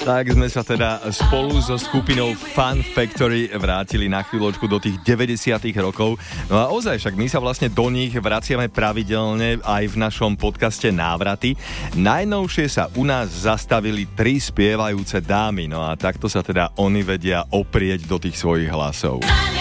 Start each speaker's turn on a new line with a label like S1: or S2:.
S1: Tak sme sa teda spolu so skupinou Fun Factory vrátili na chvíľočku do tých 90. rokov. No a ozaj, však my sa vlastne do nich vraciame pravidelne aj v našom podcaste Návraty. Najnovšie sa u nás zastavili 3 spievajúce dámy, no a takto sa teda oni vedia oprieť do tých svojich hlasov.